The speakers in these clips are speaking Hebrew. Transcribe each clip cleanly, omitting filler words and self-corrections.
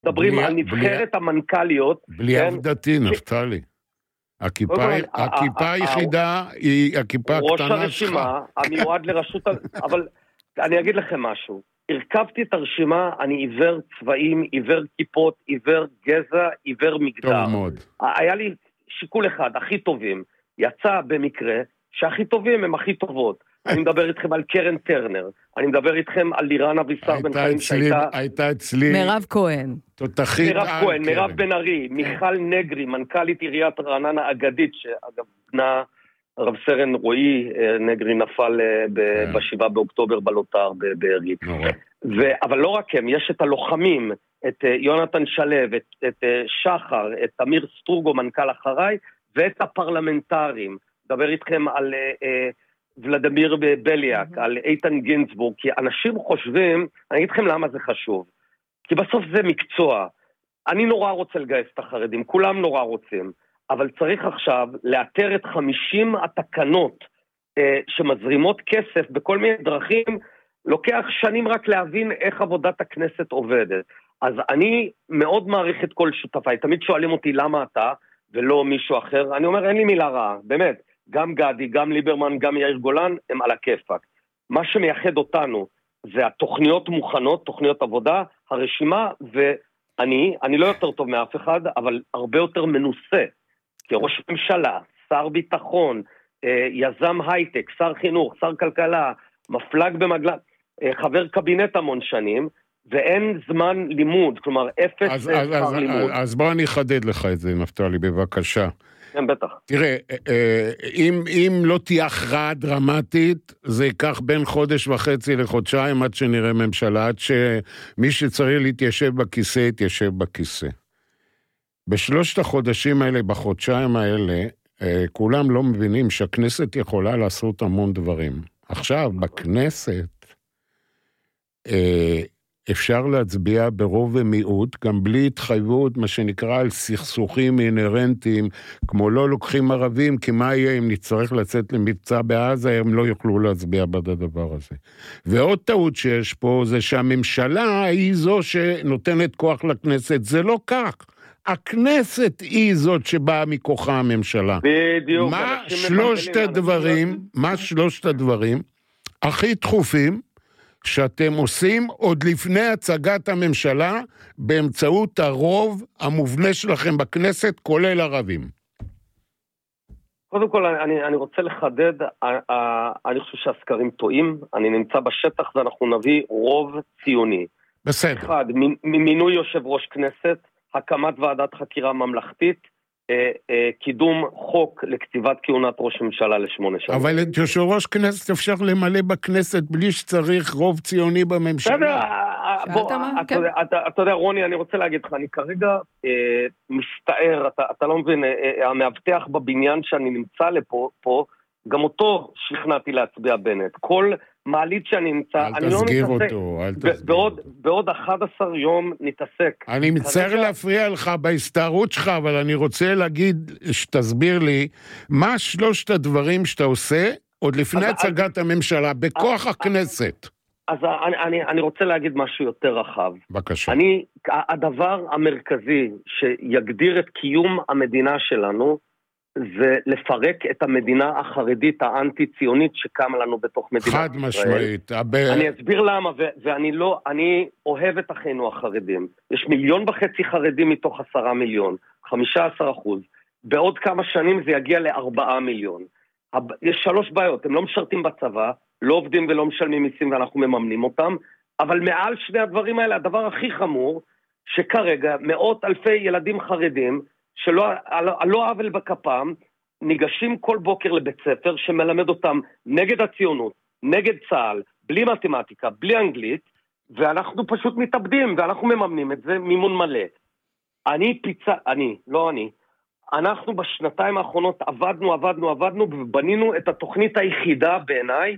מדברים על נבחרת המנכ"ליות. בלי אף דתי, נפתלי. הכיפה היחידה היא הכיפה הקטנה שלך. ראש הרשימה, המיועד לרשות... אבל אני אגיד לכם משהו. הרכבתי את הרשימה, אני עיוור צבעים, עיוור כיפות, עיוור גזע, עיוור מגדר. טוב מאוד. היה לי שיקול אחד, הכי טובים. יצא במקרה שהכי טובים הם הכי טובות. אני מדבר איתכם על קרן טרנר, אני מדבר איתכם על לירן אבישר בן חיים שהייתה... הייתה אצלי... מירב כהן. תותחית מירב כהן, מירב בן ארי, מיכל נגרי, מנכ"לית עיריית רעננה אגדית, שאגב בנה רב סרן רועי נגרי נפל ב7 באוקטובר בלוטר בארי. אבל לא רק הם, יש את הלוחמים, את יונתן שלב, את שחר, את אמיר סטרוגו, מנכ"ל אחריי, ואת הפרלמנטרים. מדבר איתכם על... ולדימיר בליאק, על איתן גינצבורג, כי אנשים חושבים, אני אגיד לכם למה זה חשוב, כי בסוף זה מקצוע, אני נורא רוצה לגייס את החרדים, כולם נורא רוצים, אבל צריך עכשיו לאתר את 50 התקנות שמזרימות כסף בכל מיני דרכים, לוקח שנים רק להבין איך עבודת הכנסת עובדת, אז אני מאוד מעריך את כל שותפיי, תמיד שואלים אותי למה אתה ולא מישהו אחר, אני אומר אין לי מילה רעה, באמת, גם גדי, גם ליברמן, גם יאיר גולן, הם על הכיפק. מה שמייחד אותנו זה התוכניות מוכנות, תוכניות עבודה, הרשימה, ואני לא יותר טוב מאף אחד, אבל הרבה יותר מנוסה, כראש ממשלה, שר ביטחון, יזם הייטק, שר חינוך, שר כלכלה, מפלג במגלן, חבר קבינט המון שנים, ואין זמן לימוד, כלומר, אפס שכר לימוד. אז בוא אני אחדד לך את זה, נפתלי, בבקשה. כן, בטח. תראה, אם לא תהיה הכרעה דרמטית, זה ייקח בין חודש וחצי לחודשיים עד שנראה ממשלה, עד שמי שצריך להתיישב בכיסא, יתיישב בכיסא. בשלושת החודשים האלה, בחודשיים האלה, כולם לא מבינים שהכנסת יכולה לעשות המון דברים. עכשיו, בכנסת, אפשר להצביע ברוב ומיעוט, גם בלי התחייבות, מה שנקרא על סכסוכים אינרנטיים, כמו לא לוקחים ערבים, כי מה יהיה אם נצטרך לצאת למבצע בעזה, הם לא יוכלו להצביע בדבר הזה. ועוד טעות שיש פה, זה שהממשלה היא זו שנותנת כוח לכנסת, זה לא כך. הכנסת היא זאת שבאה מכוחה הממשלה. בדיוק. מה שלושת הדברים הכי דחופים, שאתם עושים עוד לפני הצגת הממשלה, באמצעות הרוב המובנה שלכם בכנסת, כולל ערבים? קודם כל, אני רוצה לחדד, אני חושב שהסקרים טועים, אני נמצא בשטח ואנחנו נביא רוב ציוני. בסדר. אחד, מינוי יושב ראש כנסת, הקמת ועדת חקירה ממלכתית, קידום חוק לקציבת כהונת ראש ממשלה ל8 שנים. אבל את יושב ראש כנסת אפשר למלא בכנסת בלי שצריך רוב ציוני בממשלה. אתה יודע, רוני, אני רוצה להגיד לך, אני כרגע מסתער, אתה לא מבין, המאבטח בבניין שאני נמצא לפה, גם אותו שכנעתי להצביע בנט. כל מעלית שאני נמצא, אני לא מתעסק. אל תסגיר אותו. בעוד 11 יום נתעסק. אני מצטער להפריע לך בהסתערות שלך, אבל אני רוצה להגיד, שתסביר לי, מה שלושת הדברים שאתה עושה, עוד לפני הצגת הממשלה, בכוח הכנסת? אז אני רוצה להגיד משהו יותר רחב. בבקשה. הדבר המרכזי שיגדיר את קיום המדינה שלנו, זה לפרק את המדינה החרדית האנטי-ציונית שקמה לנו בתוך מדינת ישראל. חד משמעית. אני אסביר למה, אני אוהב את אחינו החרדים. יש 1.5 מיליון חרדים מתוך 10 מיליון, 15%. בעוד כמה שנים זה יגיע ל4 מיליון. יש 3 בעיות, הם לא משרתים בצבא, לא עובדים ולא משלמים מיסים ואנחנו מממנים אותם, אבל מעל שני הדברים האלה, הדבר הכי חמור, שכרגע מאות אלפי ילדים חרדים, שלא עוול בכפם, ניגשים כל בוקר לבית ספר שמלמד אותם נגד הציונות, נגד צה"ל, בלי מתמטיקה, בלי אנגלית, ואנחנו פשוט מתאבדים, ואנחנו מממנים את זה מימון מלא. אנחנו בשנתיים האחרונות עבדנו, ובנינו את התוכנית היחידה בעיניי,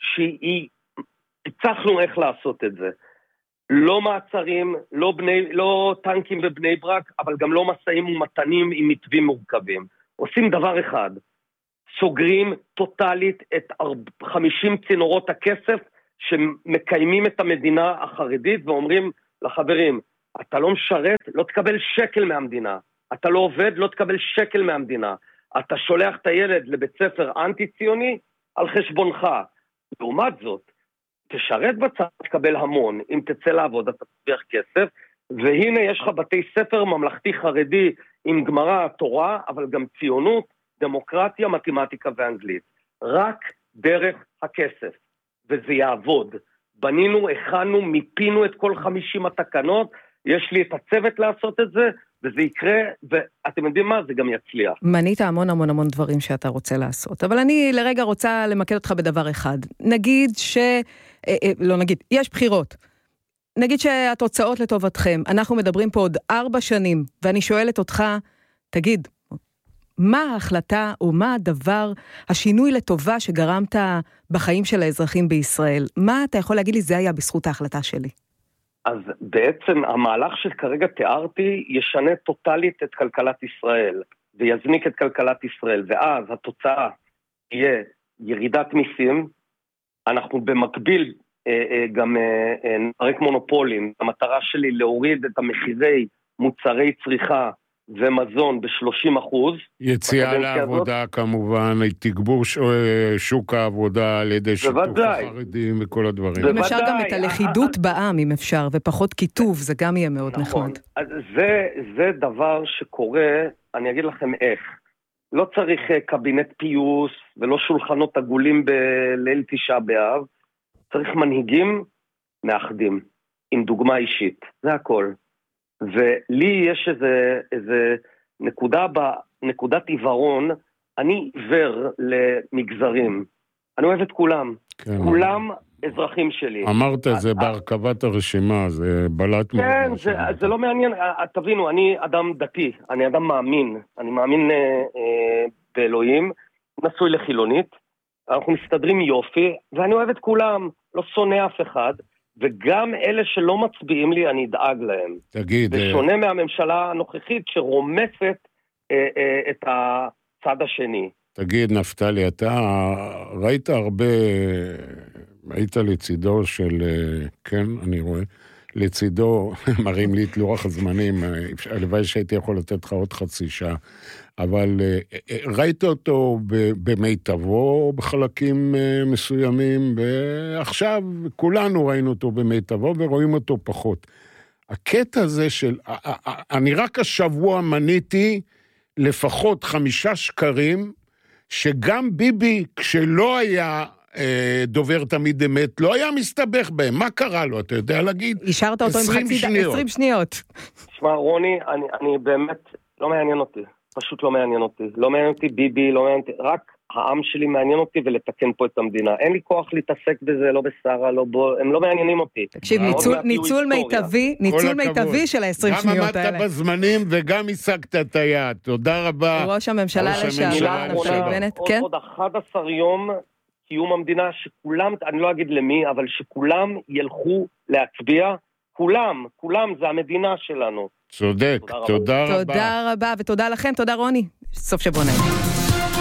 הצלחנו איך לעשות את זה. לא מעצרים, לא טנקים בבני ברק, אבל גם לא מסעים ומתנים עם מתווים מורכבים. עושים דבר אחד, סוגרים טוטלית את 50 צינורות הכסף שמקיימים את המדינה החרדית, ואומרים לחברים, אתה לא משרת, לא תקבל שקל מהמדינה. אתה לא עובד, לא תקבל שקל מהמדינה. אתה שולח את הילד לבית ספר אנטי-ציוני על חשבונך. לעומת זאת, תשרת בצד, תקבל המון. אם תצא לעבוד, אתה תצליח כסף. והנה יש לך בתי ספר ממלכתי חרדי עם גמרא, תורה, אבל גם ציונות, דמוקרטיה, מתמטיקה ואנגלית. רק דרך הכסף. וזה יעבוד. בנינו, הכנו, מיפינו את כל 50 התקנות, יש לי את הצוות לעשות את זה, וזה יקרה, ואתם יודעים מה? זה גם יצליח. מנית המון דברים שאתה רוצה לעשות, אבל אני לרגע רוצה למקד אותך בדבר אחד. נגיד יש בחירות. נגיד שהתוצאות לטובתכם, אנחנו מדברים פה עוד 4 שנים, ואני שואלת אותך, תגיד, מה ההחלטה או מה הדבר, השינוי לטובה שגרמת בחיים של האזרחים בישראל? מה אתה יכול להגיד לי, זה היה בזכות ההחלטה שלי? אז בעצם המהלך שכרגע תיארתי ישנה טוטלית את כלכלת ישראל, ויזניק את כלכלת ישראל, ואז התוצאה תהיה ירידת מיסים, אנחנו במקביל גם נפרק מונופולים, המטרה שלי להוריד את המחירי מוצרי צריכה ומזון ב-30%. יציאה לעבודה כמובן, תגבור שוק העבודה על ידי שיתוף החרדים וכל הדברים. אם אפשר גם את הלכידות בעם, אם אפשר, ופחות כיתוב, זה גם יהיה מאוד נחמד. זה דבר שקורה, אני אגיד לכם איך. לא צריך קבינט פיוס ולא שולחנות עגולים בליל 9 באב, צריך מנהיגים מאחדים, עם דוגמה אישית, זה הכל. ולי יש איזה נקודת עיוורון, אני עיוור למגזרים, אני אוהב את כולם, כן. כולם אזרחים שלי. אמרת את זה בהרכבת הרשימה, זה בלט מאוד. כן, זה לא מעניין, תבינו, אני אדם דתי, אני אדם מאמין, אני מאמין באלוהים, נשוי לחילונית, אנחנו מסתדרים יופי, ואני אוהב את כולם, לא שונא אף אחד, וגם אלה שלא מצביעים לי, אני אדאג להם. תגיד... זה שונה מהממשלה הנוכחית שרומסת את הצד השני. תגיד, נפתלי, אתה ראית הרבה... היית לצידו של... כן, אני רואה. לצידו, מראים לי את לוח הזמנים, הלוואי שהייתי יכול לתת לך עוד חצי שעה, אבל ראית אותו במיטבו בחלקים מסוימים, ועכשיו כולנו ראינו אותו במיטבו ורואים אותו פחות. הקטע הזה של, אני רק השבוע מניתי לפחות 5 שקרים, שגם ביבי כשלא היה דובר תמיד אמת, לא היה מסתבך בהם. מה קרה לו? אתה יודע להגיד? השארת אותו עם 20 שניות. תשמע, רוני, אני באמת, לא מעניין אותי. פשוט לא מעניין אותי. לא מעניין אותי ביבי, לא מעניין אותי. רק העם שלי מעניין אותי ולתקן פה את המדינה. אין לי כוח להתעסק בזה, לא בשרה, לא בו, הם לא מעניינים אותי. תקשיב, ניצול מיטבי של ה-20 שניות האלה. גם עמדת בזמנים וגם השגת את היד. תודה רבה. ראש הממשלה לשעבר, נפתלי בנט. עוד 11 יום קיום המדינה, שכולם, אני לא אגיד למי, אבל שכולם ילכו להצביע, כולם, זה המדינה שלנו. צודק, תודה רבה. תודה רבה, ותודה לכם, תודה רוני. סוף שבוע נעים.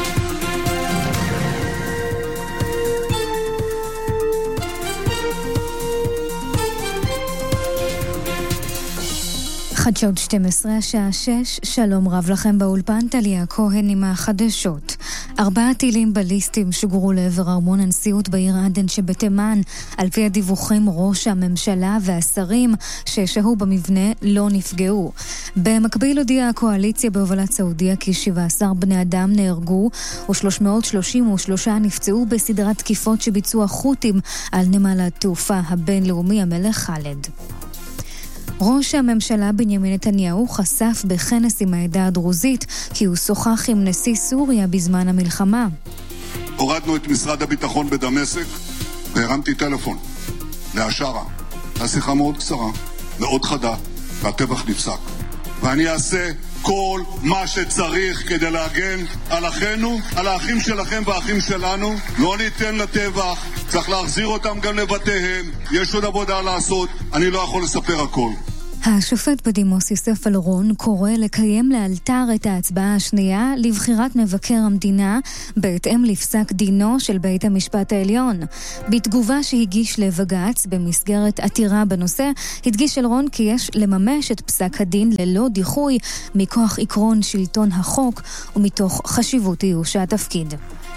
חדשות 12 השעה 6, שלום רב לכם באולפן, טליה כהן עם החדשות. 4 טילים בליסטיים שוגרו לעבר ארמון הנשיאות בעיר עדן שבתימן. על פי הדיווחים, ראש הממשלה והשרים ששהו במבנה לא נפגעו. במקביל הודיעה הקואליציה בהובלת סעודיה כי 17 בני אדם נהרגו ו333 נפצעו בסדרת תקיפות שביצעו החות'ים על נמל התעופה הבינלאומי המלך חאלד. ראש הממשלה בנימין נתניהו חשף בכנס עם העדה הדרוזית כי הוא שוחח עם נשיא סוריה בזמן המלחמה. הורדנו את משרד הביטחון בדמשק והרמתי טלפון לאשרה. השיחה מאוד קצרה, מאוד חדה, והטבח נפסק. ואני אעשה כל מה שצריך כדי להגן על אחינו, על האחים שלכם והאחים שלנו. לא ניתן לטבח, צריך להחזיר אותם גם לבתיהם. יש עוד עבודה לעשות, אני לא יכול לספר הכל. השופט בדימוס יוסף אלרון קורא לקיים לאלתר את ההצבעה השנייה לבחירת מבקר המדינה בהתאם לפסק דינו של בית המשפט העליון. בתגובה שהגיש לבג"ץ במסגרת עתירה בנושא, הדגיש אלרון כי יש לממש את פסק הדין ללא דיחוי מכוח עקרון שלטון החוק ומתוך חשיבות איוש התפקיד.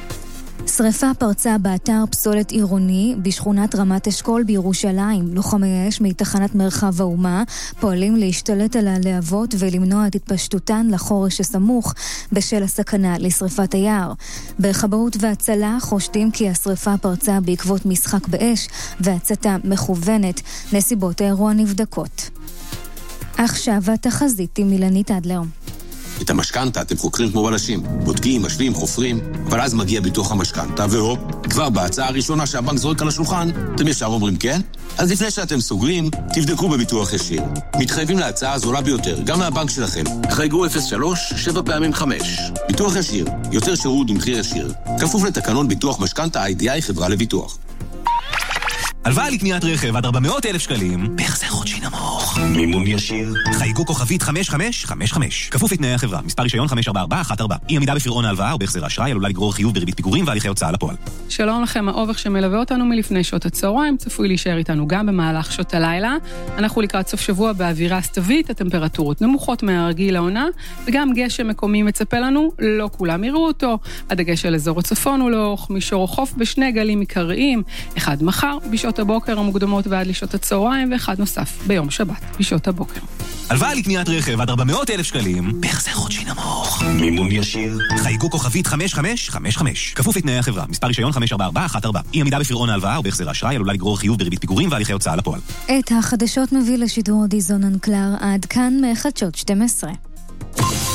שריפה פרצה באתר פסולת עירוני בשכונת רמת אשכול בירושלים. לוחמי האש מתחנת מרחב האומה פועלים להשתלט על הלהבות ולמנוע את התפשטותן לחורש הסמוך בשל הסכנה לשריפת היער. בכבאות והצלה חושדים כי השריפה פרצה בעקבות משחק באש והצתה מכוונת. נסיבות האירוע נבדקות. עכשיו התחזית עם אילנית אדלר. את המשכנתה אתם חוקרים כמו בלשים, בודקים, משווים, חופרים, אבל אז מגיע ביטוח המשכנתה, והופ, כבר בהצעה הראשונה שהבנק זורק על השולחן, אתם ישר אומרים כן? אז לפני שאתם סוגרים, תבדקו בביטוח ישיר. מתחייבים להצעה הזולה ביותר, גם מהבנק שלכם. חייגו 03 7 פעמים 5. ביטוח ישיר, יותר שירות במחיר ישיר. כפוף לתקנון ביטוח משכנתה IDI חברה לביטוח. הלוואה לקניית רכב עד 400,000 שקלים, בהחזר חודשי נמוך. מימון ישיר. חייגו כוכבית 5555. כפוף לתנאי החברה. מספר רישיון 54414. אי עמידה בפירעון ההלוואה או בהחזר האשראי עלולה לגרור חיוב בריבית פיגורים והליכי הוצאה לפועל. שלום לכם, האובך שמלווה אותנו מלפני שעות הצהריים, צפוי להישאר איתנו גם במהלך שעות הלילה. אנחנו לקראת סוף שבוע באווירה סתווית, הטמפרטורות נמוכות מהרגיל לעונה, וגם גשם מקומי מצפה לנו, לא כולם יראו אותו. הדגש על אזור הצפון הוא לאורך מישור החוף בשני גלים עיקריים, אחד מחר בשעות הבוקר המוקדמות ועד לשעות הצהריים, ואחד נוסף ביום שבת בשעות הבוקר. הלוואה לקניית רכב עד 400,000 שקלים, בהחזר חודשי נמוך. מימון ישיר. חייגו כוכבית 5555. כפוף לתנאי החברה. מספר רישיון 54414. אי עמידה בפירעון ההלוואה או בהחזר האשראי עלולה לגרור חיוב בריבית פיגורים והליכי הוצאה לפועל. את החדשות מביא לשידור דיזון אנקלר. עד כאן מחדשות 12.